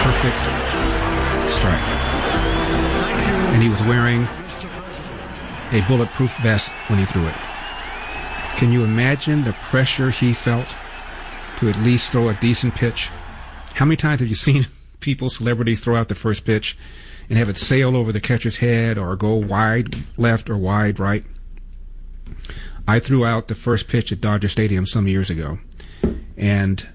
perfect strike. And he was wearing a bulletproof vest when he threw it. Can you imagine the pressure he felt to at least throw a decent pitch? How many times have you seen people, celebrities, throw out the first pitch and have it sail over the catcher's head or go wide left or wide right? I threw out the first pitch at Dodger Stadium some years ago, and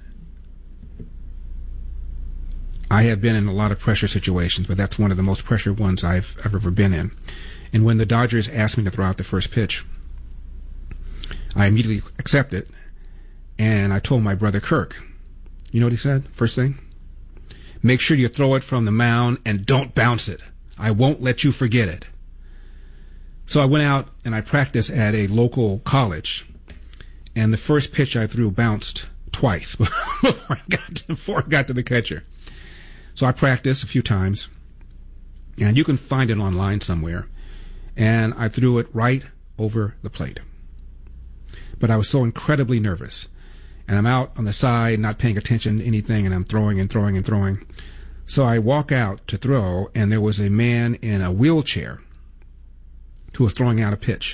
I have been in a lot of pressure situations, but that's one of the most pressured ones I've ever been in. And when the Dodgers asked me to throw out the first pitch, I immediately accepted, and I told my brother Kirk. You know what he said? First thing? Make sure you throw it from the mound and don't bounce it. I won't let you forget it. So I went out and I practiced at a local college, and the first pitch I threw bounced twice before I got to the catcher. So I practiced a few times, and you can find it online somewhere, and I threw it right over the plate. But I was so incredibly nervous, and I'm out on the side not paying attention to anything, and I'm throwing and throwing and throwing. So I walk out to throw, and there was a man in a wheelchair who was throwing out a pitch.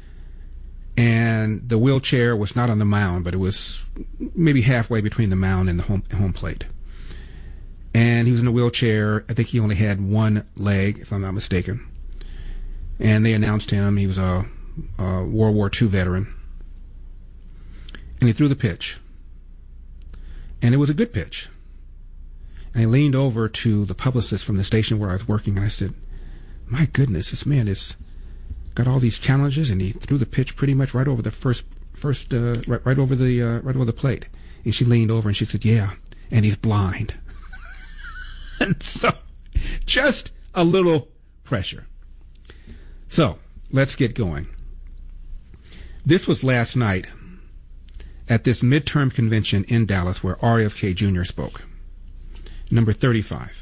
And the wheelchair was not on the mound, but it was maybe halfway between the mound and the home plate. And he was in a wheelchair. I think he only had one leg, if I'm not mistaken. And they announced him. He was a World War II veteran. And he threw the pitch. And it was a good pitch. And I leaned over to the publicist from the station where I was working, and I said, my goodness, this man has got all these challenges, and he threw the pitch pretty much right over the right over the plate. And she leaned over and she said, yeah, and he's blind. And so, just a little pressure. So, let's get going. This was last night at this midterm convention in Dallas where RFK Jr. spoke. Number 35.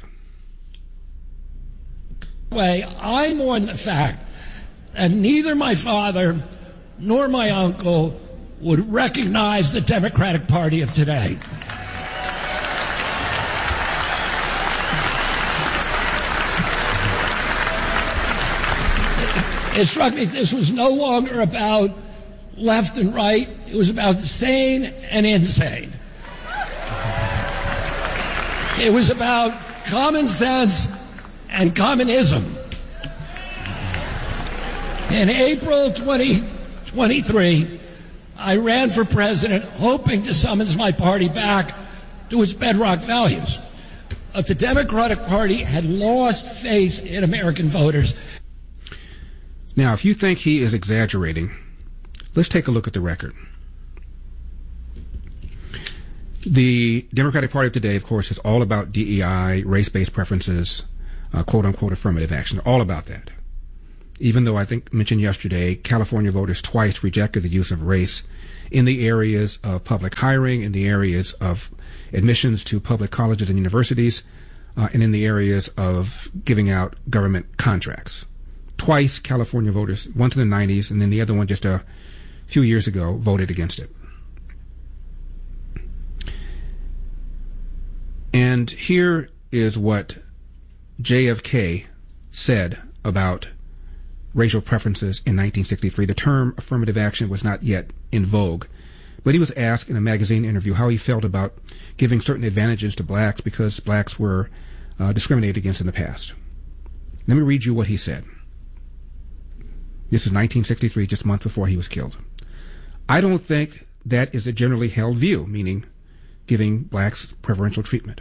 I mourn the fact that neither my father nor my uncle would recognize the Democratic Party of today. It struck me this was no longer about left and right. It was about sane and insane. It was about common sense and communism. In April 2023, I ran for president hoping to summons my party back to its bedrock values. But the Democratic Party had lost faith in American voters. Now, if you think he is exaggerating, let's take a look at the record. The Democratic Party of today, of course, is all about DEI, race-based preferences, quote-unquote affirmative action. They're all about that. Even though I think mentioned yesterday, California voters twice rejected the use of race in the areas of public hiring, in the areas of admissions to public colleges and universities, and in the areas of giving out government contracts. Twice California voters, once in the 90s, and then the other one just a few years ago, voted against it. And here is what JFK said about racial preferences in 1963. The term affirmative action was not yet in vogue, but he was asked in a magazine interview how he felt about giving certain advantages to blacks because blacks were discriminated against in the past. Let me read you what he said. This is 1963, just a month before he was killed. I don't think that is a generally held view, meaning giving blacks preferential treatment.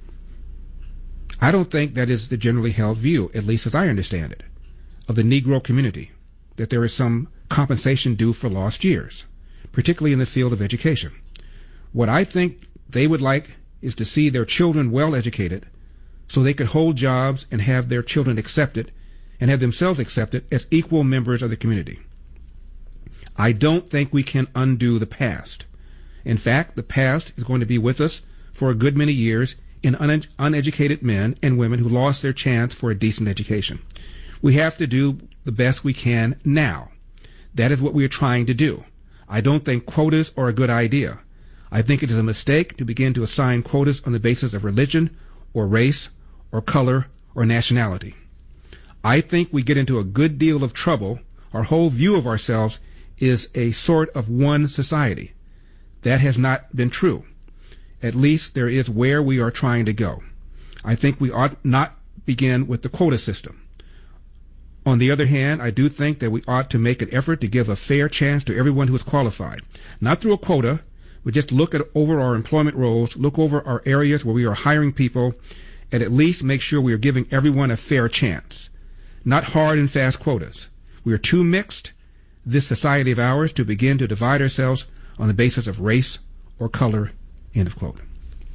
I don't think that is the generally held view, at least as I understand it, of the Negro community, that there is some compensation due for lost years, particularly in the field of education. What I think they would like is to see their children well educated so they could hold jobs and have their children accepted and have themselves accepted as equal members of the community. I don't think we can undo the past. In fact, the past is going to be with us for a good many years in uneducated men and women who lost their chance for a decent education. We have to do the best we can now. That is what we are trying to do. I don't think quotas are a good idea. I think it is a mistake to begin to assign quotas on the basis of religion or race or color or nationality. I think we get into a good deal of trouble. Our whole view of ourselves is a sort of one society. That has not been true. At least there is where we are trying to go. I think we ought not begin with the quota system. On the other hand, I do think that we ought to make an effort to give a fair chance to everyone who is qualified. Not through a quota, but just look over our employment roles, look over our areas where we are hiring people, and at least make sure we are giving everyone a fair chance. Not hard and fast quotas. We are too mixed, this society of ours, to begin to divide ourselves on the basis of race or color, end of quote.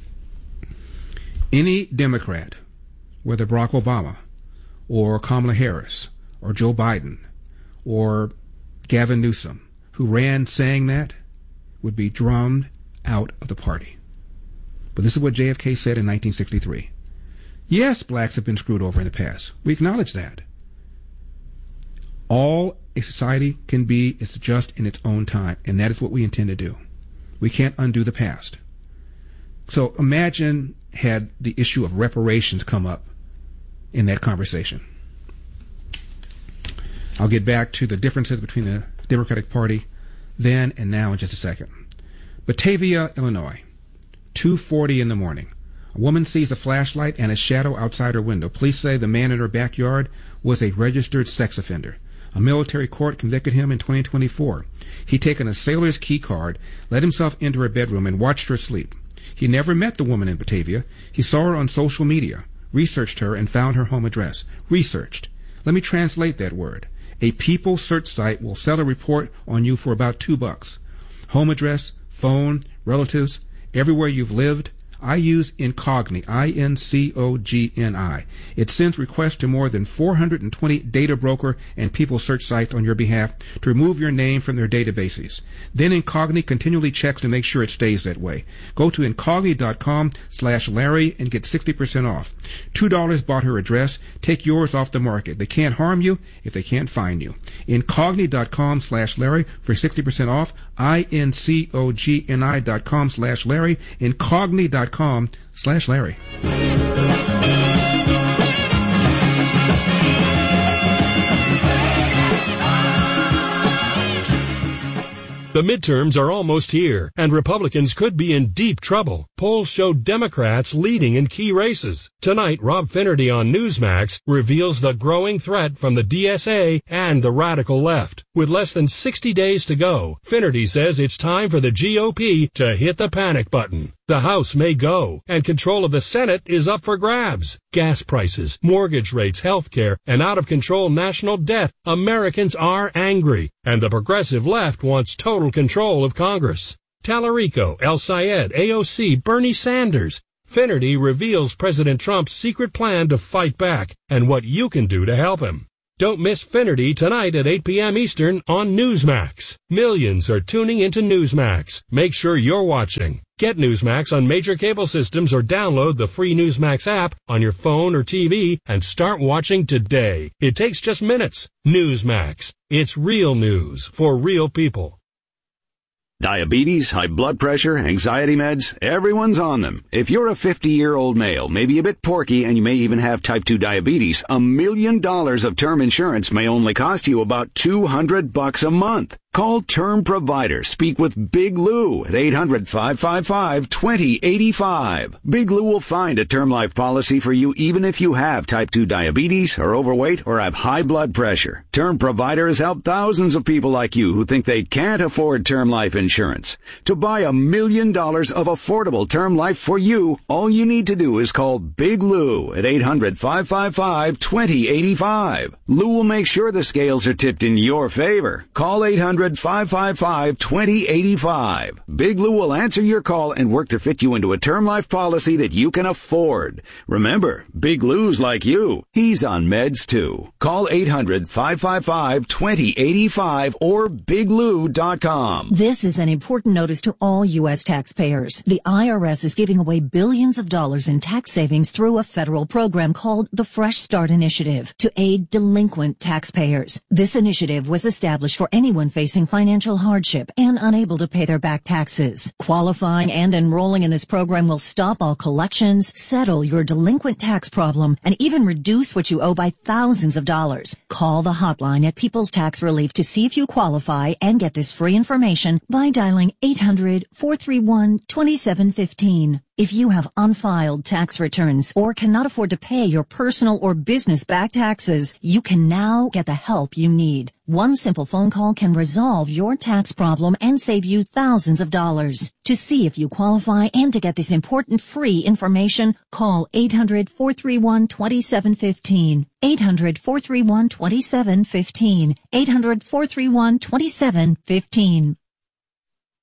Any Democrat, whether Barack Obama or Kamala Harris or Joe Biden or Gavin Newsom, who ran saying that, would be drummed out of the party. But this is what JFK said in 1963. Yes, blacks have been screwed over in the past. We acknowledge that. All a society can be is just in its own time, and that is what we intend to do. We can't undo the past. So imagine had the issue of reparations come up in that conversation. I'll get back to the differences between the Democratic Party then and now in just a second. Batavia, Illinois, 2:40 in the morning. A woman sees a flashlight and a shadow outside her window. Police say the man in her backyard was a registered sex offender. A military court convicted him in 2024. He'd taken a sailor's key card, let himself into her bedroom, and watched her sleep. He never met the woman in Batavia. He saw her on social media, researched her, and found her home address. Researched. Let me translate that word. A people search site will sell a report on you for about $2. Home address, phone, relatives, everywhere you've lived. I use Incogni, I-N-C-O-G-N-I. It sends requests to more than 420 data broker and people search sites on your behalf to remove your name from their databases. Then Incogni continually checks to make sure it stays that way. Go to Incogni.com/Larry and get 60% off. $2 bought her address. Take yours off the market. They can't harm you if they can't find you. Incogni.com/Larry for 60% off. INCOGNI.com/Larry. Incogni.com/Larry. The midterms are almost here, and Republicans could be in deep trouble. Polls show Democrats leading in key races. Tonight, Rob Finnerty on Newsmax reveals the growing threat from the DSA and the radical left. With less than 60 days to go, Finnerty says it's time for the GOP to hit the panic button. The House may go, and control of the Senate is up for grabs. Gas prices, mortgage rates, health care, and out-of-control national debt. Americans are angry, and the progressive left wants total control of Congress. Tallarico, El Sayed, AOC, Bernie Sanders. Finnerty reveals President Trump's secret plan to fight back and what you can do to help him. Don't miss Finnerty tonight at 8 p.m. Eastern on Newsmax. Millions are tuning into Newsmax. Make sure you're watching. Get Newsmax on major cable systems or download the free Newsmax app on your phone or TV and start watching today. It takes just minutes. Newsmax. It's real news for real people. Diabetes, high blood pressure, anxiety meds, everyone's on them. If you're a 50-year-old male, maybe a bit porky, and you may even have type 2 diabetes, $1 million of term insurance may only cost you about $200 a month. Call Term Provider. Speak with Big Lou at 800-555-2085. Big Lou will find a term life policy for you even if you have type 2 diabetes, are overweight, or have high blood pressure. Term Provider has helped thousands of people like you who think they can't afford term life insurance. To buy $1 million of affordable term life for you, all you need to do is call Big Lou at 800-555-2085. Lou will make sure the scales are tipped in your favor. Call 800-555-2085. Big Lou will answer your call and work to fit you into a term life policy that you can afford. Remember, Big Lou's like you. He's on meds too. Call 800-555-2085 or biglou.com. This is is an important notice to all U.S. taxpayers. The IRS is giving away billions of dollars in tax savings through a federal program called the Fresh Start Initiative to aid delinquent taxpayers. This initiative was established for anyone facing financial hardship and unable to pay their back taxes. Qualifying and enrolling in this program will stop all collections, settle your delinquent tax problem, and even reduce what you owe by thousands of dollars. Call the hotline at People's Tax Relief to see if you qualify and get this free information by dialing 800-431-2715. If you have unfiled tax returns or cannot afford to pay your personal or business back taxes, you can now get the help you need. One simple phone call can resolve your tax problem and save you thousands of dollars. To see if you qualify and to get this important free information, call 800-431-2715. 800-431-2715. 800-431-2715.